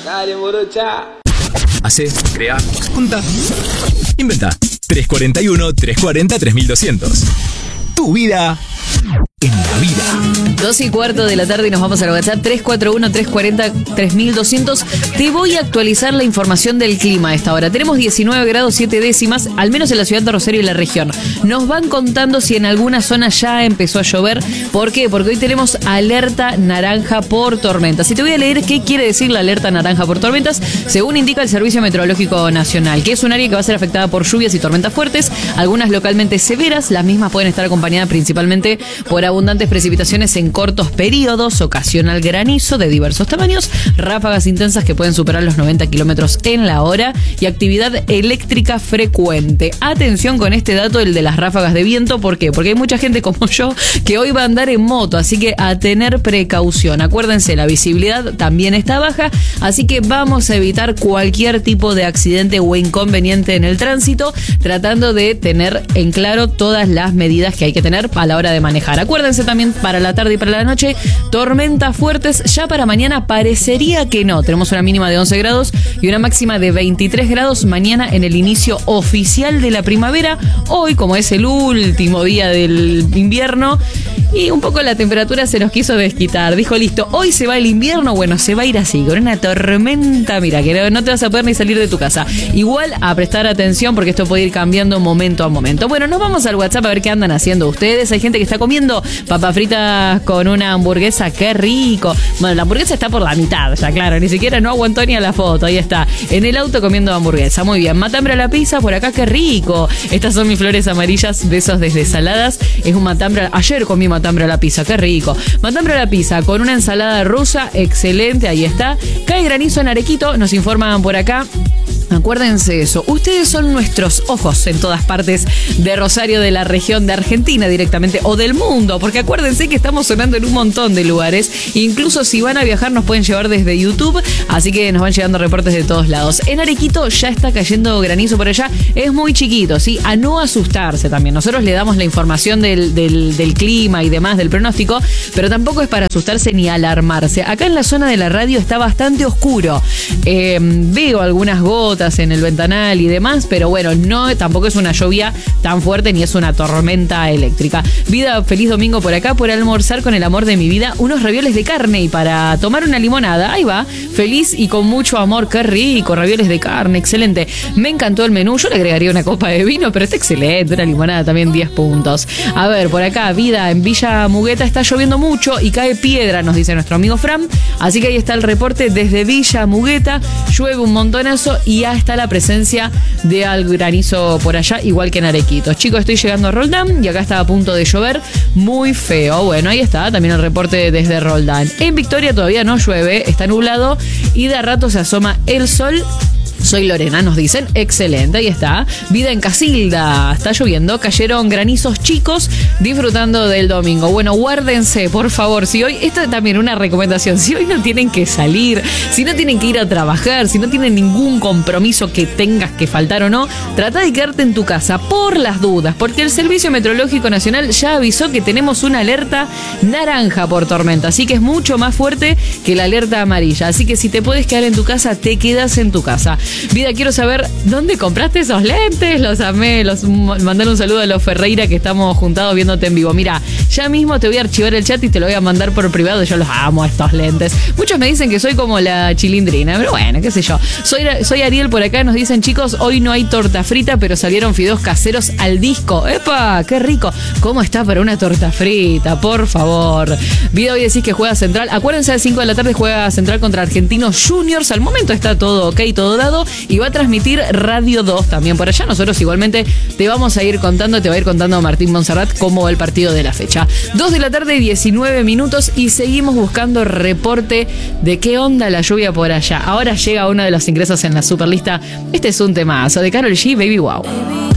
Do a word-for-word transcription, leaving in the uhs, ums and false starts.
Dale, morocha. Hace, crea, junta, inventa. tres cuarenta y uno, trescientos cuarenta, tres mil doscientos. Tu vida en la vida. Dos y cuarto de la tarde y nos vamos al WhatsApp tres cuatro uno, tres cuarenta, tres mil doscientos. Te voy a actualizar la información del clima a esta hora. Tenemos diecinueve grados siete décimas, al menos en la ciudad de Rosario y la región. Nos van contando si en alguna zona ya empezó a llover. ¿Por qué? Porque hoy tenemos alerta naranja por tormentas. Y te voy a leer qué quiere decir la alerta naranja por tormentas, según indica el Servicio Meteorológico Nacional, que es un área que va a ser afectada por lluvias y tormentas fuertes, algunas localmente severas. Las mismas pueden estar acompañadas principalmente por abundantes precipitaciones en cortos periodos, ocasional granizo de diversos tamaños, ráfagas intensas que pueden superar los noventa kilómetros en la hora y actividad eléctrica frecuente. Atención con este dato, el de las ráfagas de viento. ¿Por qué? Porque hay mucha gente como yo que hoy va a andar en moto, así que a tener precaución. Acuérdense, la visibilidad también está baja, así que vamos a evitar cualquier tipo de accidente o inconveniente en el tránsito, tratando de tener en claro todas las medidas que hay que tener a la hora de manejar. Acuérdense también para la tarde y para la noche, tormentas fuertes. Ya para mañana parecería que no. Tenemos una mínima de once grados y una máxima de veintitrés grados mañana en el inicio oficial de la primavera. Hoy, como es el último día del invierno y un poco la temperatura se nos quiso desquitar, dijo listo, hoy se va el invierno. Bueno, se va a ir así, con una tormenta, mira, que no te vas a poder ni salir de tu casa. Igual a prestar atención porque esto puede ir cambiando momento a momento. Bueno, nos vamos al WhatsApp a ver qué andan haciendo ustedes. Hay gente que está comiendo papas fritas con una hamburguesa, qué rico. Bueno, la hamburguesa está por la mitad, ya claro, ni siquiera no aguantó ni a la foto, ahí está, en el auto comiendo hamburguesa, muy bien. Matambre a la pizza, por acá, qué rico. Estas son mis flores amarillas, besos desde Saladas, es un matambre, ayer comí matambre a la pizza, qué rico. Matambre a la pizza con una ensalada rusa, excelente, ahí está. Cae granizo en Arequito, nos informan por acá. Acuérdense eso, ustedes son nuestros ojos en todas partes de Rosario, de la región, de Argentina directamente o del mundo, porque acuérdense que estamos sonando en un montón de lugares, incluso si van a viajar nos pueden llevar desde YouTube, así que nos van llegando reportes de todos lados. En Arequito ya está cayendo granizo por allá, es muy chiquito, ¿sí? A no asustarse también, nosotros le damos la información del, del, del clima y demás, del pronóstico, pero tampoco es para asustarse ni alarmarse. Acá en la zona de la radio está bastante oscuro, eh, veo algunas gotas en el ventanal y demás, pero bueno, no, tampoco es una lluvia tan fuerte ni es una tormenta eléctrica. Vida, feliz domingo por acá, por almorzar con el amor de mi vida, unos ravioles de carne y para tomar una limonada, ahí va, feliz y con mucho amor, qué rico, ravioles de carne, excelente. Me encantó el menú, yo le agregaría una copa de vino, pero está excelente, una limonada también, diez puntos. A ver, por acá, vida, en Villa Mugueta está lloviendo mucho y cae piedra, nos dice nuestro amigo Fran, así que ahí está el reporte desde Villa Mugueta, llueve un montonazo y ya está la presencia de algo granizo por allá, igual que en Arequito. Chicos, estoy llegando a Roldán y acá está a punto de llover, muy feo. Bueno, ahí está también el reporte desde Roldán. En Victoria todavía no llueve, está nublado y de a rato se asoma el sol. Soy Lorena, nos dicen, excelente, ahí está. Vida en Casilda, está lloviendo, cayeron granizos chicos, disfrutando del domingo. Bueno, guárdense, por favor, si hoy, esta es también una recomendación, si hoy no tienen que salir, si no tienen que ir a trabajar, si no tienen ningún compromiso que tengas que faltar o no, trata de quedarte en tu casa por las dudas, porque el Servicio Meteorológico Nacional ya avisó que tenemos una alerta naranja por tormenta, así que es mucho más fuerte que la alerta amarilla, así que si te puedes quedar en tu casa, te quedas en tu casa. Vida, quiero saber dónde compraste esos lentes, los amé, los mandar un saludo a los Ferreira que estamos juntados viéndote en vivo. Mira, ya mismo te voy a archivar el chat y te lo voy a mandar por privado, yo los amo estos lentes. Muchos me dicen que soy como la Chilindrina, pero bueno, qué sé yo. Soy, soy Ariel por acá, nos dicen chicos, hoy no hay torta frita, pero salieron fideos caseros al disco. ¡Epa! ¡Qué rico! ¿Cómo está para una torta frita? Por favor. Vida, hoy decís que juega Central. Acuérdense, a las cinco de la tarde juega Central contra Argentinos Juniors. Al momento está todo ok, todo dado. Y va a transmitir Radio dos también por allá. Nosotros igualmente te vamos a ir contando, te va a ir contando Martín Monserrat cómo va el partido de la fecha. dos de la tarde, diecinueve minutos y seguimos buscando reporte de qué onda la lluvia por allá. Ahora llega uno de los ingresos en la Superlista. Este es un temazo de Karol G, Baby Wow.